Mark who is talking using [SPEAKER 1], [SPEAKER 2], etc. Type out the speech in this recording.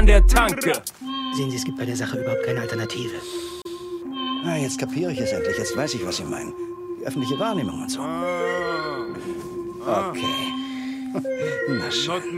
[SPEAKER 1] der Tanke.
[SPEAKER 2] Sehen Sie, es gibt bei der Sache überhaupt keine Alternative.
[SPEAKER 3] Ah, jetzt kapiere ich es endlich. Jetzt weiß ich, was Sie meinen. Die öffentliche Wahrnehmung und so. Okay. Na schön.